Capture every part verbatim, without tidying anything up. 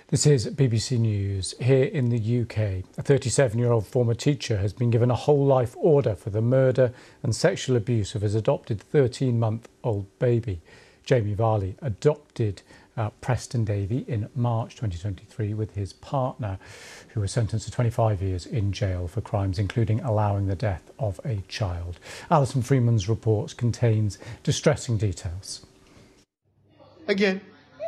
This is B B C News. Here in the U K, a thirty-seven-year-old former teacher has been given a whole life order for the murder and sexual abuse of his adopted thirteen-month-old baby. Jamie Varley adopted uh, Preston Davey in March twenty twenty-three with his partner, who was sentenced to twenty-five years in jail for crimes including allowing the death of a child. Alison Freeman's report contains distressing details. Again.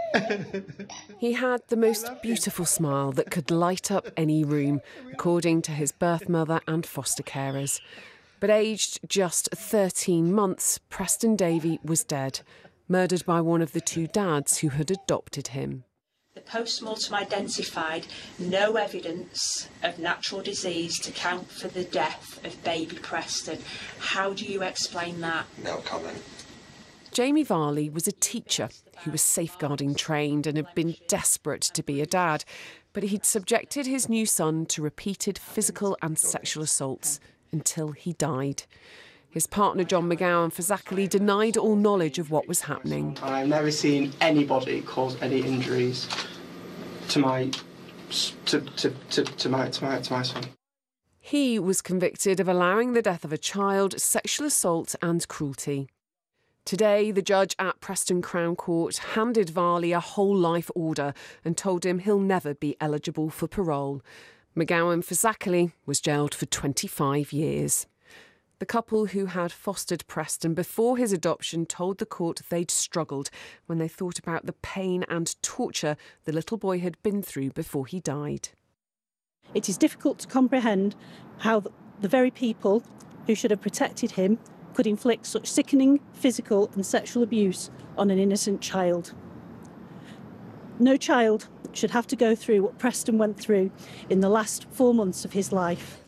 He had the most beautiful smile that could light up any room, according to his birth mother and foster carers. But aged just thirteen months, Preston Davey was dead, murdered by one of the two dads who had adopted him. The post-mortem identified no evidence of natural disease to count for the death of baby Preston. How do you explain that? No comment. Jamie Varley was a teacher who was safeguarding trained and had been desperate to be a dad, but he'd subjected his new son to repeated physical and sexual assaults until he died. His partner John McGowan Fazakerley denied all knowledge of what was happening. I've never seen anybody cause any injuries to my to, to, to, to my to my to my son. He was convicted of allowing the death of a child, sexual assault and cruelty. Today, the judge at Preston Crown Court handed Varley a whole life order and told him he'll never be eligible for parole. McGowan Fazakerley was jailed for twenty-five years. The couple who had fostered Preston before his adoption told the court they'd struggled when they thought about the pain and torture the little boy had been through before he died. It is difficult to comprehend how the very people who should have protected him could inflict such sickening physical and sexual abuse on an innocent child. No child should have to go through what Preston went through in the last four months of his life.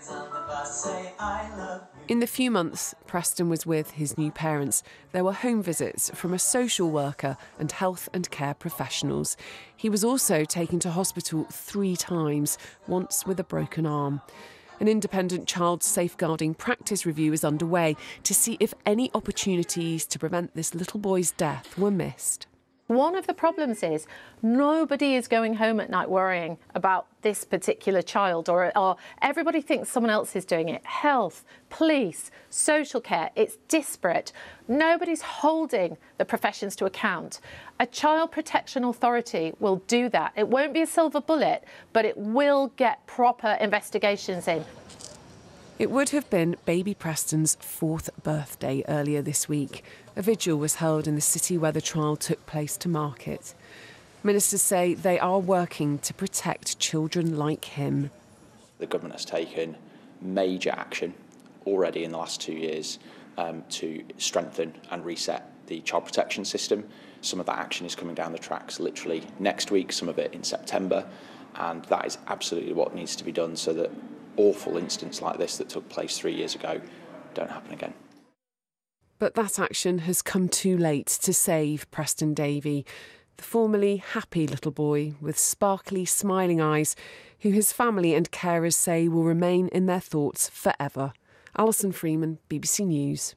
In the few months Preston was with his new parents, there were home visits from a social worker and health and care professionals. He was also taken to hospital three times, once with a broken arm. An independent child safeguarding practice review is underway to see if any opportunities to prevent this little boy's death were missed. One of the problems is nobody is going home at night worrying about this particular child, or, or everybody thinks someone else is doing it. Health, police, social care, it's disparate. Nobody's holding the professions to account. A child protection authority will do that. It won't be a silver bullet, but it will get proper investigations in. It would have been baby Preston's fourth birthday earlier this week. A vigil was held in the city where the trial took place to mark it. Ministers say they are working to protect children like him. The government has taken major action already in the last two years um, to strengthen and reset the child protection system. Some of that action is coming down the tracks literally next week, some of it in September, and that is absolutely what needs to be done so that awful incidents like this that took place three years ago don't happen again. But that action has come too late to save Preston Davey, the formerly happy little boy with sparkly, smiling eyes, who his family and carers say will remain in their thoughts forever. Alison Freeman, B B C News.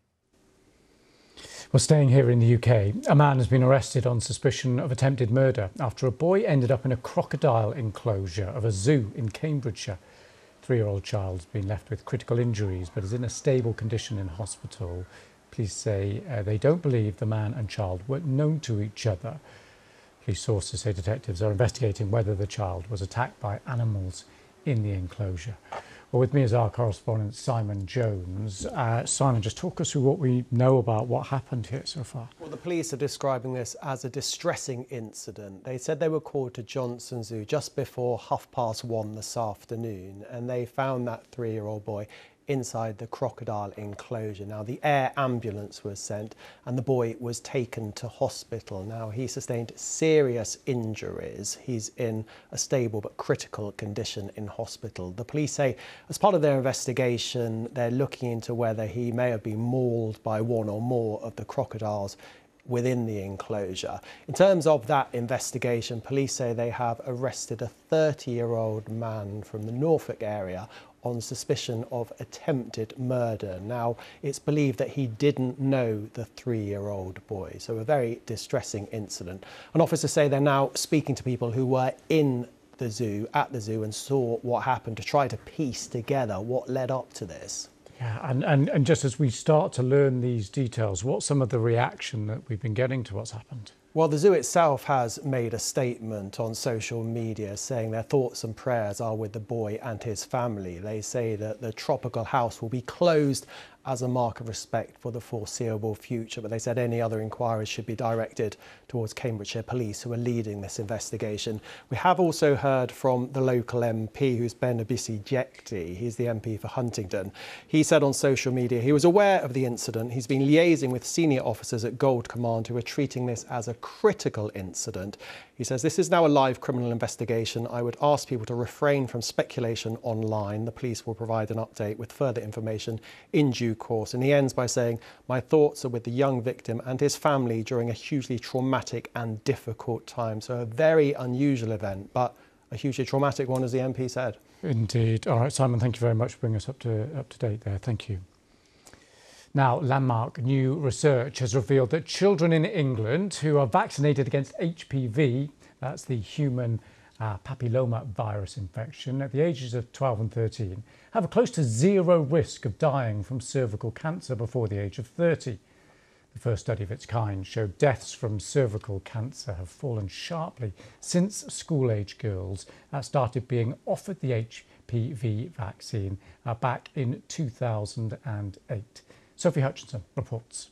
Well, staying here in the U K, a man has been arrested on suspicion of attempted murder after a boy ended up in a crocodile enclosure of a zoo in Cambridgeshire. Three-year-old child has been left with critical injuries but is in a stable condition in hospital. Police say uh, they don't believe the man and child were known to each other. Police sources say detectives are investigating whether the child was attacked by animals in the enclosure. Well, with me is our correspondent Simon Jones. Uh, Simon, just talk us through what we know about what happened here so far. Well, the police are describing this as a distressing incident. They said they were called to Johnson Zoo just before half past one this afternoon, and they found that three-year-old boy inside the crocodile enclosure. Now, the air ambulance was sent and the boy was taken to hospital. Now, he sustained serious injuries. He's in a stable but critical condition in hospital. The police say as part of their investigation, they're looking into whether he may have been mauled by one or more of the crocodiles within the enclosure. In terms of that investigation, police say they have arrested a thirty-year-old man from the Norfolk area on suspicion of attempted murder. Now, it's believed that he didn't know the three-year-old boy, so a very distressing incident. And officers say they're now speaking to people who were in the zoo, at the zoo, and saw what happened to try to piece together what led up to this. Yeah, and, and, and just as we start to learn these details, what's some of the reaction that we've been getting to what's happened? Well, the zoo itself has made a statement on social media saying their thoughts and prayers are with the boy and his family. They say that the tropical house will be closed as a mark of respect for the foreseeable future, but they said any other inquiries should be directed towards Cambridgeshire Police, who are leading this investigation. We have also heard from the local M P, who's Ben Obisi-Jekti. He's the M P for Huntingdon. He said on social media he was aware of the incident. He's been liaising with senior officers at Gold Command who are treating this as a critical incident. He says this is now a live criminal investigation. I would ask people to refrain from speculation online. The police will provide an update with further information in due course. And he ends by saying, my thoughts are with the young victim and his family during a hugely traumatic and difficult time. So a very unusual event, but a hugely traumatic one, as the M P said. Indeed. All right, Simon, thank you very much for bringing us up to, up to date there. Thank you. Now, landmark new research has revealed that children in England who are vaccinated against H P V, that's the human uh, papilloma virus infection, at the ages of twelve and thirteen, have a close to zero risk of dying from cervical cancer before the age of thirty. The first study of its kind showed deaths from cervical cancer have fallen sharply since school-age girls uh, started being offered the H P V vaccine uh, back in two thousand eight. Sophie Hutchinson reports.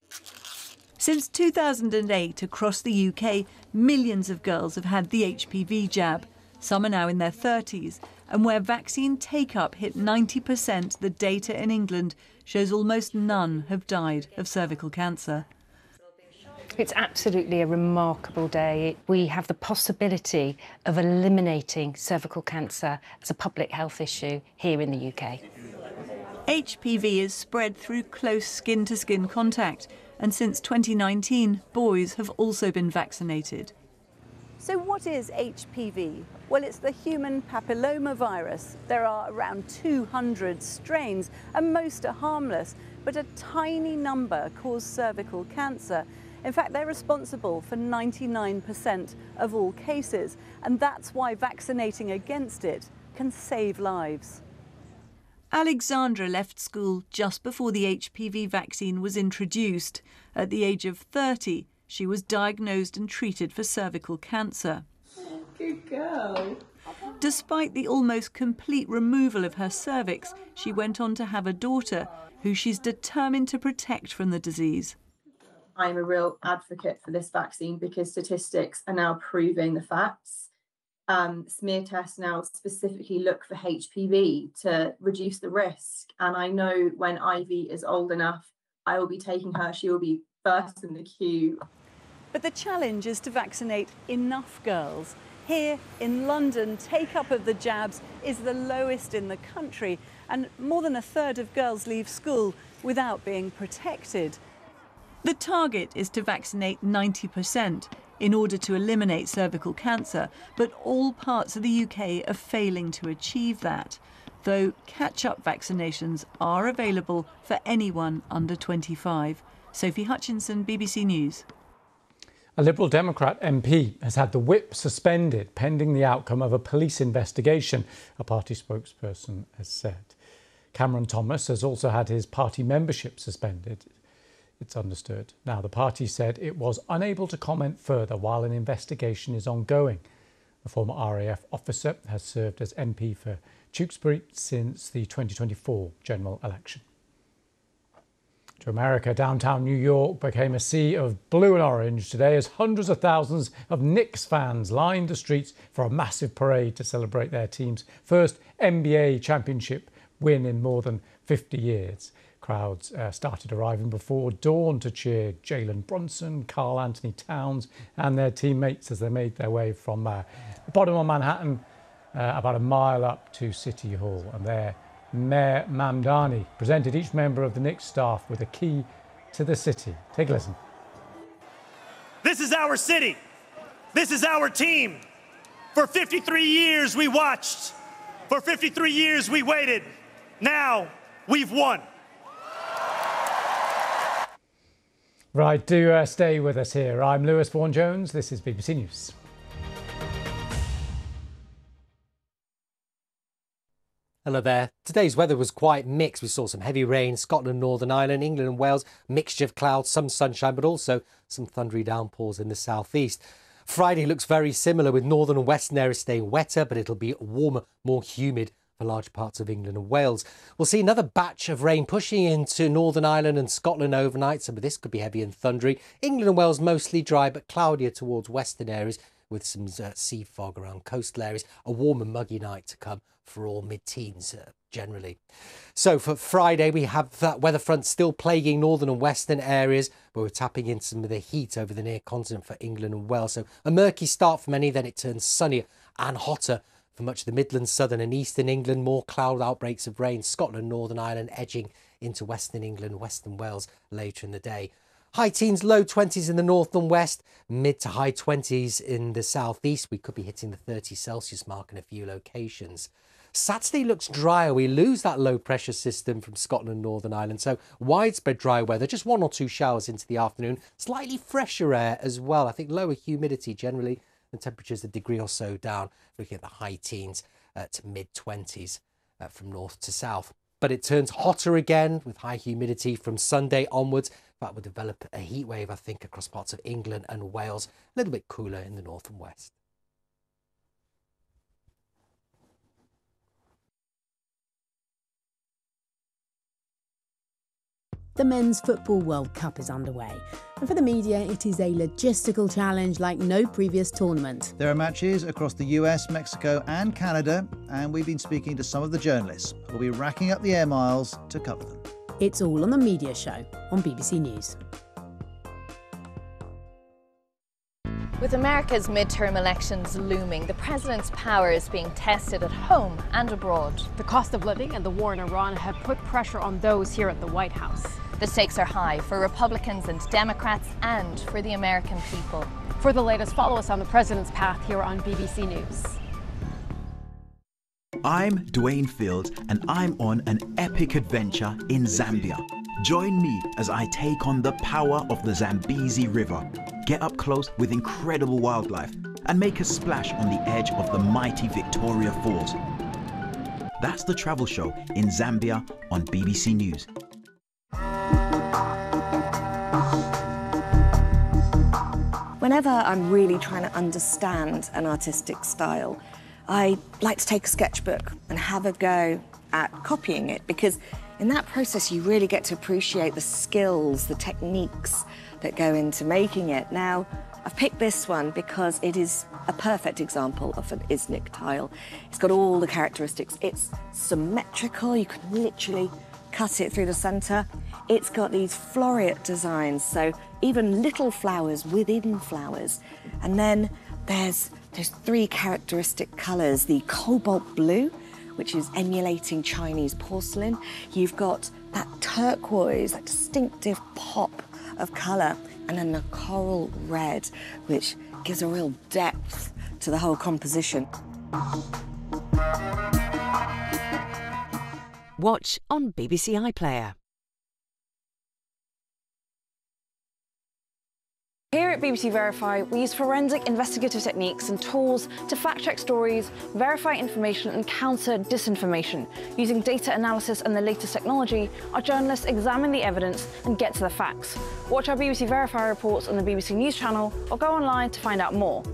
Since two thousand eight, across the U K, millions of girls have had the H P V jab. Some are now in their thirties, and where vaccine take-up hit ninety percent, the data in England shows almost none have died of cervical cancer. It's absolutely a remarkable day. We have the possibility of eliminating cervical cancer as a public health issue here in the U K. H P V is spread through close skin-to-skin contact, and since twenty nineteen, boys have also been vaccinated. So what is H P V? Well, it's the human papillomavirus. There are around two hundred strains, and most are harmless, but a tiny number cause cervical cancer. In fact, they're responsible for ninety-nine percent of all cases, and that's why vaccinating against it can save lives. Alexandra left school just before the H P V vaccine was introduced. At the age of thirty, she was diagnosed and treated for cervical cancer. Good girl. Despite the almost complete removal of her cervix, she went on to have a daughter who she's determined to protect from the disease. I'm a real advocate for this vaccine because statistics are now proving the facts. Um, smear tests now specifically look for H P V to reduce the risk. And I know when Ivy is old enough, I will be taking her. She will be first in the queue. But the challenge is to vaccinate enough girls. Here in London, take-up of the jabs is the lowest in the country, and more than a third of girls leave school without being protected. The target is to vaccinate ninety percent. In order to eliminate cervical cancer, but all parts of the U K are failing to achieve that, though catch-up vaccinations are available for anyone under twenty-five. Sophie Hutchinson, B B C News. A Liberal Democrat M P has had the whip suspended pending the outcome of a police investigation, a party spokesperson has said. Cameron Thomas has also had his party membership suspended, it's understood. Now, the party said it was unable to comment further while an investigation is ongoing. The former R A F officer has served as M P for Tewkesbury since the twenty twenty-four general election. To America, downtown New York became a sea of blue and orange today as hundreds of thousands of Knicks fans lined the streets for a massive parade to celebrate their team's first N B A championship win in more than fifty years. Crowds uh, started arriving before dawn to cheer Jalen Brunson, Karl Anthony Towns and their teammates as they made their way from uh, the bottom of Manhattan uh, about a mile up to City Hall. And there, Mayor Mamdani presented each member of the Knicks staff with a key to the city. Take a listen. This is our city. This is our team. For fifty-three years we watched. For fifty-three years we waited. Now we've won. Right, do uh, stay with us here. I'm Lewis Vaughan-Jones. This is B B C News. Hello there. Today's weather was quite mixed. We saw some heavy rain, Scotland, Northern Ireland, England and Wales, mixture of clouds, some sunshine, but also some thundery downpours in the southeast. Friday looks very similar, with northern and western areas staying wetter, but it'll be warmer, more humid for large parts of England and Wales. We'll see another batch of rain pushing into Northern Ireland and Scotland overnight. Some of this could be heavy and thundery. England and Wales mostly dry, but cloudier towards western areas, with some uh, sea fog around coastal areas. A warm and muggy night to come for all mid-teens uh, generally. So for Friday, we have that weather front still plaguing northern and western areas, but we're tapping into some of the heat over the near continent for England and Wales. So a murky start for many, then it turns sunnier and hotter for much of the Midlands, southern and eastern England. More cloud outbreaks of rain, Scotland, Northern Ireland edging into western England, western Wales later in the day. High teens, low twenties in the north and west, mid to high twenties in the southeast. We could be hitting the thirty Celsius mark in a few locations. Saturday looks drier. We lose that low pressure system from Scotland, Northern Ireland. So widespread dry weather, just one or two showers into the afternoon. Slightly fresher air as well. I think lower humidity generally, and temperatures a degree or so down. Looking at the high teens uh, to mid twenties uh, from north to south. But it turns hotter again with high humidity from Sunday onwards. That will develop a heat wave, I think, across parts of England and Wales. A little bit cooler in the north and west. The Men's Football World Cup is underway, and for the media it is a logistical challenge like no previous tournament. There are matches across the U S, Mexico and Canada, and we've been speaking to some of the journalists who'll be racking up the air miles to cover them. It's all on The Media Show on B B C News. With America's midterm elections looming, the president's power is being tested at home and abroad. The cost of living and the war in Iran have put pressure on those here at the White House. The stakes are high for Republicans and Democrats and for the American people. For the latest, follow us on the president's path here on B B C News. I'm Dwayne Fields and I'm on an epic adventure in Zambia. Join me as I take on the power of the Zambezi River, get up close with incredible wildlife, and make a splash on the edge of the mighty Victoria Falls. That's the travel show in Zambia on B B C News. Whenever I'm really trying to understand an artistic style, I like to take a sketchbook and have a go at copying it, because in that process you really get to appreciate the skills, the techniques that go into making it. Now, I've picked this one because it is a perfect example of an Iznik tile. It's got all the characteristics. It's symmetrical, you can literally cut it through the centre. It's got these floreate designs, so even little flowers within flowers. And then there's those three characteristic colours, the cobalt blue, which is emulating Chinese porcelain. You've got that turquoise, that distinctive pop of colour, and then the coral red, which gives a real depth to the whole composition. Watch on B B C iPlayer. Here at B B C Verify, we use forensic investigative techniques and tools to fact-check stories, verify information and counter disinformation. Using data analysis and the latest technology, our journalists examine the evidence and get to the facts. Watch our B B C Verify reports on the B B C News channel or go online to find out more.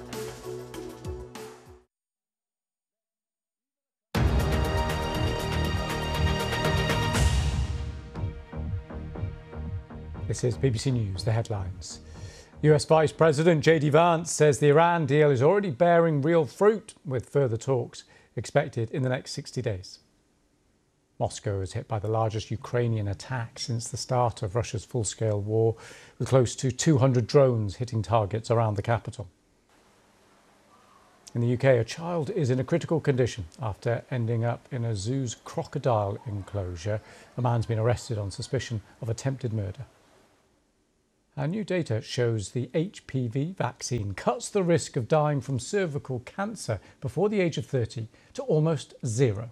This is B B C News, the headlines. U S Vice President J D Vance says the Iran deal is already bearing real fruit, with further talks expected in the next sixty days. Moscow is hit by the largest Ukrainian attack since the start of Russia's full-scale war, with close to two hundred drones hitting targets around the capital. In the U K, a child is in a critical condition after ending up in a zoo's crocodile enclosure. A man's been arrested on suspicion of attempted murder. And new data shows the H P V vaccine cuts the risk of dying from cervical cancer before the age of thirty to almost zero.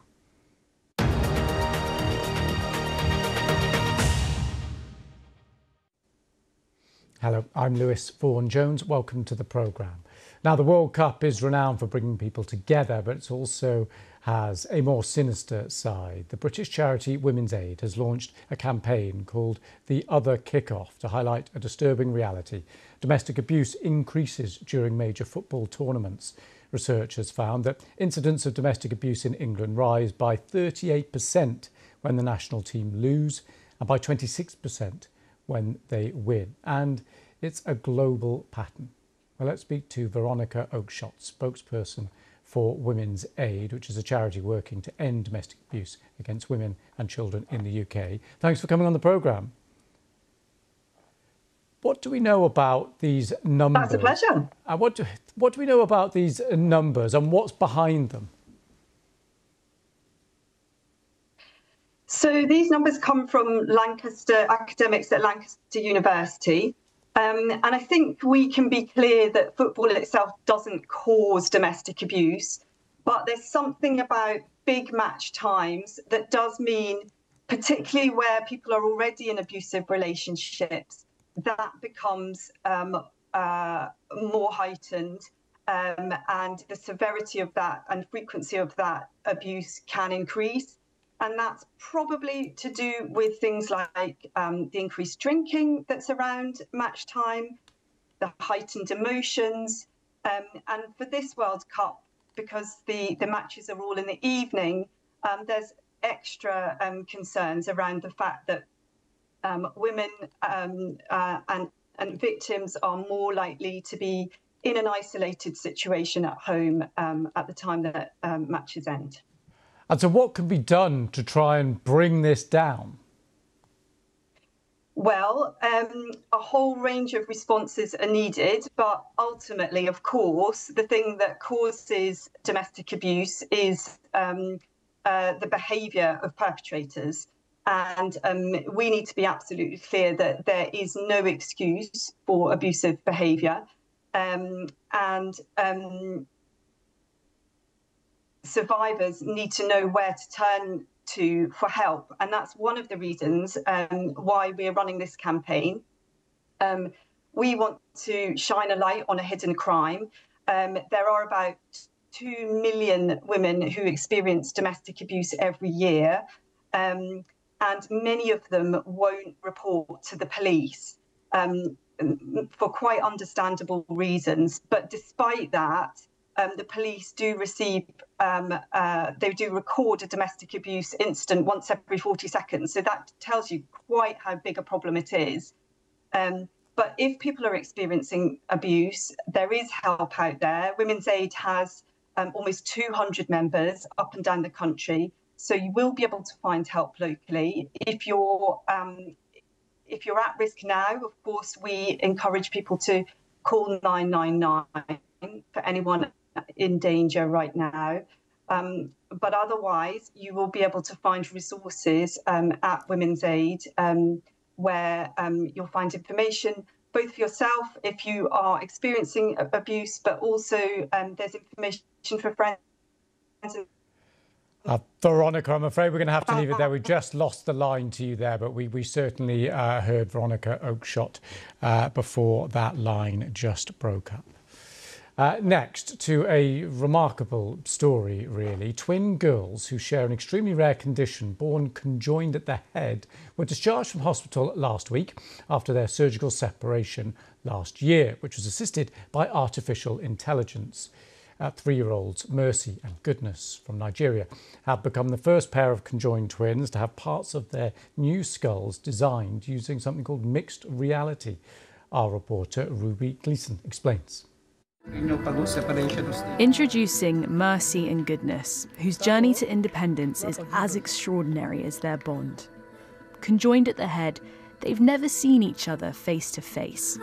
Hello, I'm Lewis Vaughan-Jones. Welcome to the programme. Now, the World Cup is renowned for bringing people together, but it also has a more sinister side. The British charity Women's Aid has launched a campaign called The Other Kickoff to highlight a disturbing reality. Domestic abuse increases during major football tournaments. Research has found that incidents of domestic abuse in England rise by thirty-eight percent when the national team lose and by twenty-six percent when they win. And it's a global pattern. Well, let's speak to Veronica Oakeshott, spokesperson for Women's Aid, which is a charity working to end domestic abuse against women and children in the U K. Thanks for coming on the programme. What do we know about these numbers? That's a pleasure. Uh, what, do, what do we know about these numbers and what's behind them? So these numbers come from Lancaster academics at Lancaster University. Um, and I think we can be clear that football itself doesn't cause domestic abuse, but there's something about big match times that does mean, particularly where people are already in abusive relationships, that becomes um, uh, more heightened, um, and the severity of that and frequency of that abuse can increase. And that's probably to do with things like um, the increased drinking that's around match time, the heightened emotions. Um, and for this World Cup, because the, the matches are all in the evening, um, there's extra um, concerns around the fact that um, women um, uh, and, and victims are more likely to be in an isolated situation at home um, at the time that um, matches end. And so what can be done to try and bring this down? Well, um, a whole range of responses are needed, but ultimately, of course, the thing that causes domestic abuse is um, uh, the behaviour of perpetrators. And um, we need to be absolutely clear that there is no excuse for abusive behaviour. Um, and um, survivors need to know where to turn to for help. And that's one of the reasons um, why we are running this campaign. Um, we want to shine a light on a hidden crime. Um, there are about two million women who experience domestic abuse every year, um, and many of them won't report to the police um, for quite understandable reasons. But despite that, Um, the police do receive, um, uh, they do record a domestic abuse incident once every forty seconds. So that tells you quite how big a problem it is. Um, but if people are experiencing abuse, there is help out there. Women's Aid has um, almost two hundred members up and down the country. So you will be able to find help locally. If you're, um, if you're at risk now, of course, we encourage people to call nine nine nine for anyone in danger right now. Um, but otherwise, you will be able to find resources um, at Women's Aid um, where um, you'll find information both for yourself if you are experiencing abuse, but also um, there's information for friends. Uh, Veronica, I'm afraid we're going to have to leave it there. We just lost the line to you there, but we, we certainly uh, heard Veronica Oakeshott uh, before that line just broke up. Uh, next, to a remarkable story, really. Twin girls who share an extremely rare condition, born conjoined at the head, were discharged from hospital last week after their surgical separation last year, which was assisted by artificial intelligence. Uh, three-year-olds Mercy and Goodness from Nigeria have become the first pair of conjoined twins to have parts of their new skulls designed using something called mixed reality. Our reporter Ruby Gleeson explains. Introducing Mercy and Goodness, whose journey to independence is as extraordinary as their bond. Conjoined at the head, they've never seen each other face to face.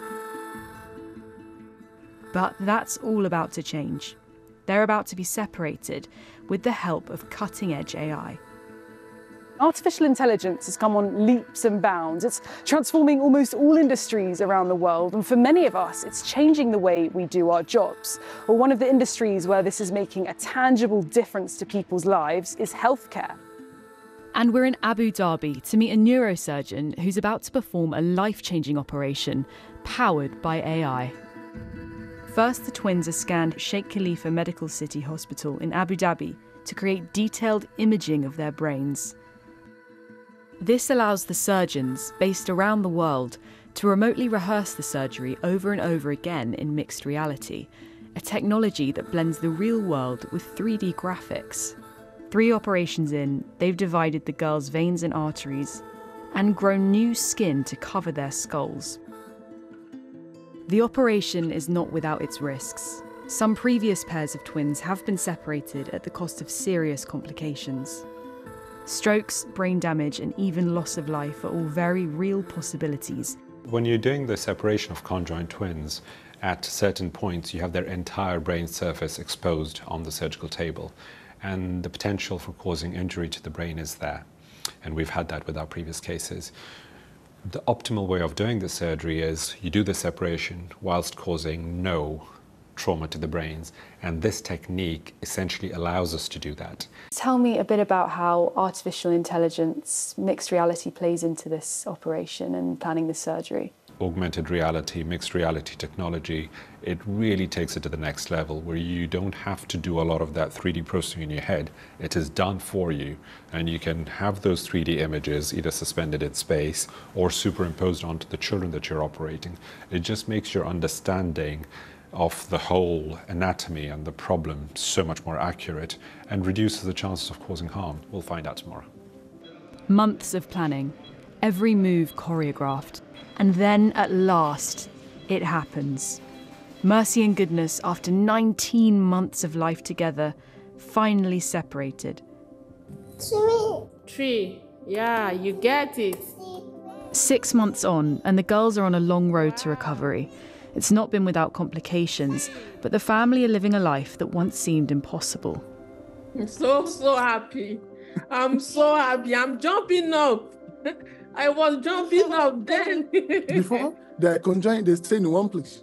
But that's all about to change. They're about to be separated with the help of cutting-edge A I. Artificial intelligence has come on leaps and bounds. It's transforming almost all industries around the world, and for many of us, it's changing the way we do our jobs. Well, one of the industries where this is making a tangible difference to people's lives is healthcare. And we're in Abu Dhabi to meet a neurosurgeon who's about to perform a life-changing operation powered by A I. First, the twins are scanned at Sheikh Khalifa Medical City Hospital in Abu Dhabi to create detailed imaging of their brains. This allows the surgeons, based around the world, to remotely rehearse the surgery over and over again in mixed reality, a technology that blends the real world with three D graphics. Three operations in, they've divided the girls' veins and arteries and grown new skin to cover their skulls. The operation is not without its risks. Some previous pairs of twins have been separated at the cost of serious complications. Strokes, brain damage, and even loss of life are all very real possibilities. When you're doing the separation of conjoined twins, at certain points you have their entire brain surface exposed on the surgical table, and the potential for causing injury to the brain is there. And we've had that with our previous cases. The optimal way of doing the surgery is you do the separation whilst causing no trauma to the brains, and this technique essentially allows us to do that. Tell me a bit about how artificial intelligence, mixed reality plays into this operation and planning the surgery. Augmented reality, mixed reality technology, it really takes it to the next level where you don't have to do a lot of that three D processing in your head. It is done for you, and you can have those three D images either suspended in space or superimposed onto the children that you're operating. It just makes your understanding of the whole anatomy and the problem so much more accurate and reduces the chances of causing harm. We'll find out tomorrow. Months of planning, every move choreographed, and then at last, it happens. Mercy and Goodness, after nineteen months of life together, finally separated. Three. Three. Yeah, you get it. Six months on, and the girls are on a long road to recovery. It's not been without complications, but the family are living a life that once seemed impossible. I'm so, so happy. I'm so happy. I'm jumping up. I was jumping up then. Before, they are conjoined, they stay in one place.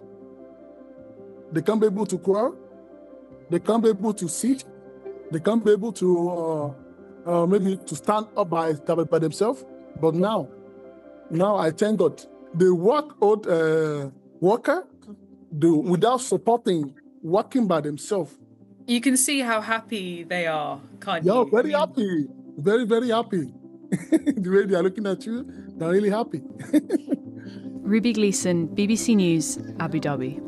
They can't be able to crawl. They can't be able to sit. They can't be able to uh, uh, maybe to stand up by, by themselves. But now, now I thank God. They walk out uh, walker they, without supporting, walking by themselves. You can see how happy they are, can't yeah, you? Yeah, very happy. Very, very happy. The way they are looking at you, they're really happy. Ruby Gleeson, B B C News, Abu Dhabi.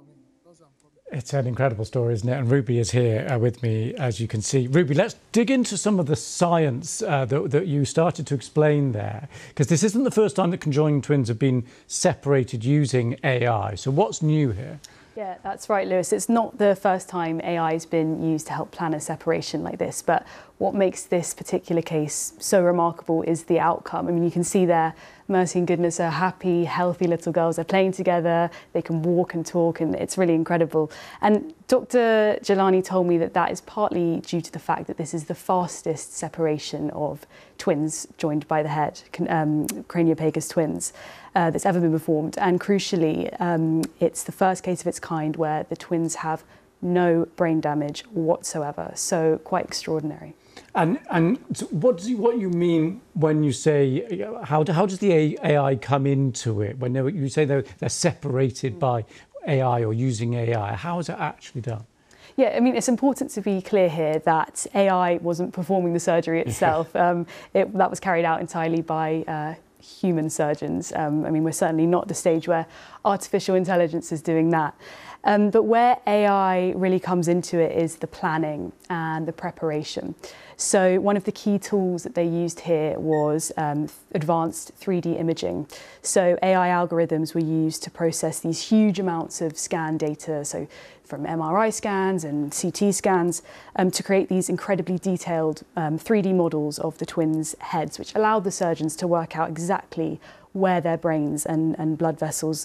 It's an incredible story, isn't it? And Ruby is here uh, with me, as you can see. Ruby, let's dig into some of the science uh, that, that you started to explain there, because this isn't the first time that conjoined twins have been separated using A I. So what's new here? Yeah, that's right, Lewis. It's not the first time A I has been used to help plan a separation like this, but what makes this particular case so remarkable is the outcome. I mean, you can see there, Mercy and Goodness are happy, healthy little girls. They're playing together, they can walk and talk, and it's really incredible. And Doctor Jalani told me that that is partly due to the fact that this is the fastest separation of twins joined by the head, um, craniopagus twins, uh, that's ever been performed. And crucially, um, it's the first case of its kind where the twins have no brain damage whatsoever. So quite extraordinary. And and what do you, what you mean when you say how do, how does the A I come into it? When you say they're, they're separated by A I or using A I, how is it actually done? Yeah, I mean, it's important to be clear here that A I wasn't performing the surgery itself. um, it, that was carried out entirely by uh, human surgeons. Um, I mean, we're certainly not at the stage where artificial intelligence is doing that. Um, but where A I really comes into it is the planning and the preparation. So one of the key tools that they used here was um, advanced three D imaging. So A I algorithms were used to process these huge amounts of scan data, so from M R I scans and C T scans, um, to create these incredibly detailed um, three D models of the twins' heads, which allowed the surgeons to work out exactly where their brains and, and blood vessels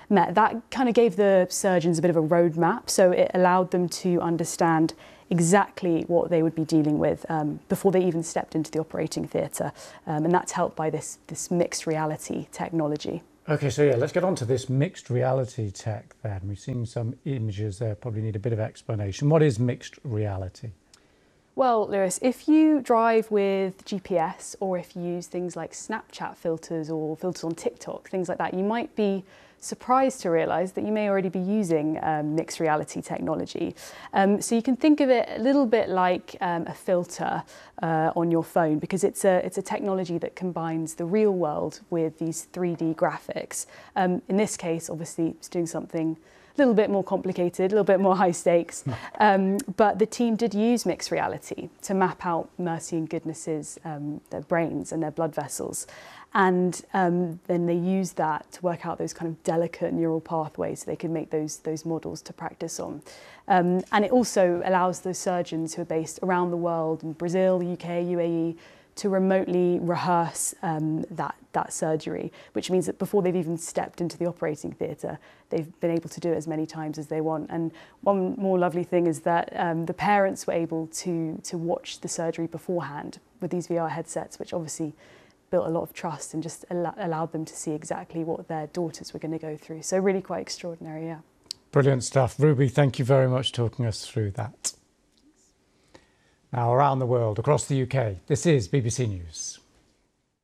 met, that kind of gave the surgeons a bit of a roadmap. So it allowed them to understand exactly what they would be dealing with um, before they even stepped into the operating theatre. Um, and that's helped by this, this mixed reality technology. OK, so yeah, let's get on to this mixed reality tech then. We've seen some images there, probably need a bit of explanation. What is mixed reality? Well, Lewis, if you drive with G P S or if you use things like Snapchat filters or filters on TikTok, things like that, you might be surprised to realise that you may already be using um, mixed reality technology. Um, so you can think of it a little bit like um, a filter uh, on your phone, because it's a, it's a technology that combines the real world with these three D graphics. Um, in this case, obviously, it's doing something a little bit more complicated, a little bit more high stakes. Um, but the team did use mixed reality to map out Mercy and Goodness's um, their brains and their blood vessels. And um, then they used that to work out those kind of delicate neural pathways so they could make those, those models to practice on. Um, and it also allows those surgeons who are based around the world, in Brazil, the U K, U A E, to remotely rehearse um, that, that surgery, which means that before they've even stepped into the operating theatre, they've been able to do it as many times as they want. And one more lovely thing is that um, the parents were able to, to watch the surgery beforehand with these V R headsets, which obviously built a lot of trust and just al- allowed them to see exactly what their daughters were going to go through. So really quite extraordinary, yeah. Brilliant stuff. Ruby, thank you very much for talking us through that. Now, around the world, across the U K, this is B B C News.